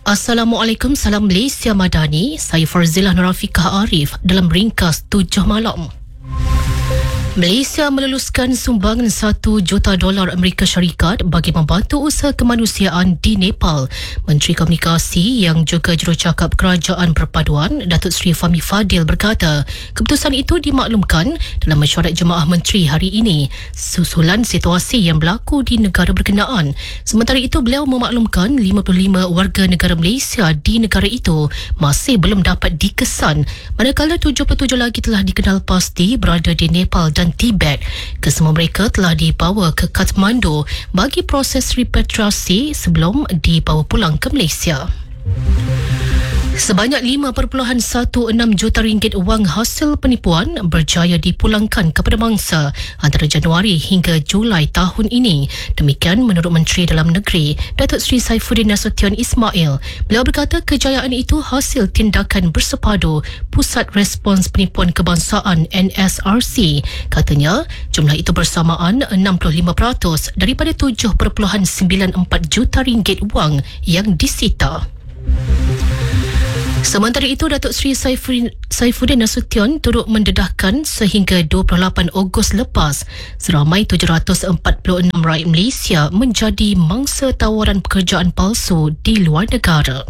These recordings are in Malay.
Assalamualaikum, salam Malaysia Madani. Saya Farzilah Nurafiqah Arif dalam ringkas 7 malam. Malaysia meluluskan sumbangan $1 juta Amerika Syarikat bagi membantu usaha kemanusiaan di Nepal. Menteri Komunikasi yang juga jurucakap Kerajaan Perpaduan, Datuk Seri Fahmi Fadil berkata, keputusan itu dimaklumkan dalam mesyuarat Jemaah Menteri hari ini susulan situasi yang berlaku di negara berkenaan. Sementara itu, beliau memaklumkan 55 warga negara Malaysia di negara itu masih belum dapat dikesan, manakala 77 lagi telah dikenal pasti berada di Nepal dan Tibet. Kesemua mereka telah dibawa ke Kathmandu bagi proses repatriasi sebelum dibawa pulang ke Malaysia. Sebanyak 5.16 juta ringgit wang hasil penipuan berjaya dipulangkan kepada mangsa antara Januari hingga Julai tahun ini. Demikian menurut Menteri Dalam Negeri, Datuk Seri Saifuddin Nasution Ismail. Beliau berkata kejayaan itu hasil tindakan bersepadu Pusat Respons Penipuan Kebangsaan NSRC. Katanya, jumlah itu bersamaan 65% daripada 7.94 juta ringgit wang yang disita. Sementara itu, Datuk Seri Saifuddin Nasution turut mendedahkan sehingga 28 Ogos lepas, seramai 746 rakyat Malaysia menjadi mangsa tawaran pekerjaan palsu di luar negara.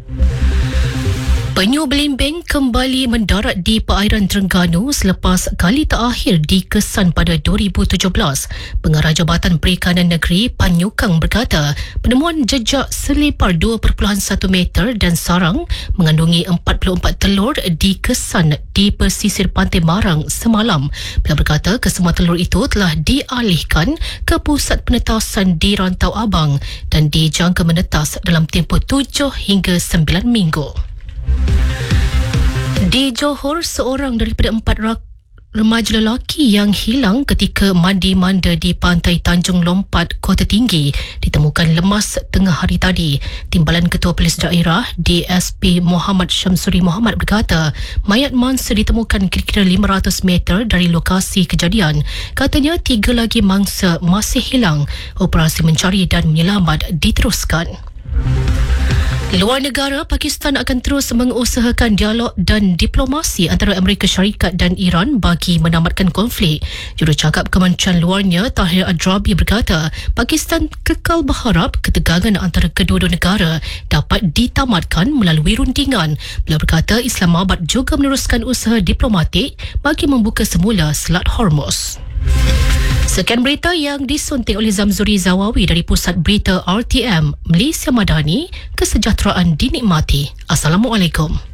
Penyu belimbing kembali mendarat di perairan Terengganu selepas kali terakhir dikesan pada 2017. Pengarah Jabatan Perikanan Negeri Panyukang berkata, penemuan jejak selepar 2.1 meter dan sarang mengandungi 44 telur dikesan di pesisir Pantai Marang semalam. Beliau berkata kesemua telur itu telah dialihkan ke pusat penetasan di Rantau Abang dan dijangka menetas dalam tempoh 7 hingga 9 minggu. Di Johor, seorang daripada 4 remaja lelaki yang hilang ketika mandi-manda di pantai Tanjung Lompat, Kota Tinggi ditemukan lemas tengah hari tadi. Timbalan Ketua Polis Daerah DSP Muhammad Syamsuri Muhammad berkata, mayat mangsa ditemukan kira-kira 500 meter dari lokasi kejadian. Katanya 3 lagi mangsa masih hilang. Operasi mencari dan menyelamat diteruskan. Luar negara, Pakistan akan terus mengusahakan dialog dan diplomasi antara Amerika Syarikat dan Iran bagi menamatkan konflik. Jurucakap Kementerian Luarnya Tahir Adrabi berkata, Pakistan kekal berharap ketegangan antara kedua-dua negara dapat ditamatkan melalui rundingan. Beliau berkata Islamabad juga meneruskan usaha diplomatik bagi membuka semula Selat Hormuz. Sekian berita yang disunting oleh Zamzuri Zawawi dari Pusat Berita RTM Malaysia Madani. Kesejahteraan dinikmati. Assalamualaikum.